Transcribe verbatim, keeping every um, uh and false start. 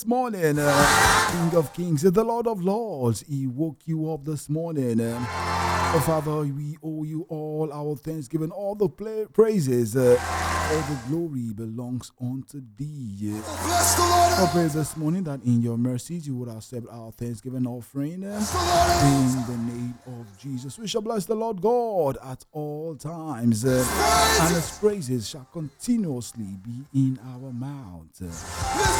morning, uh, King of Kings, the Lord of Lords. He woke you up this morning. Uh, oh, Father, we owe you all our thanksgiving, all the play, praises, uh, all the glory belongs unto thee. Bless the Lord. I pray this morning that in your mercies you would accept our thanksgiving offering uh, in the name of Jesus. We shall bless the Lord God at all times, uh, and his praises shall continuously be in our mouth. Lift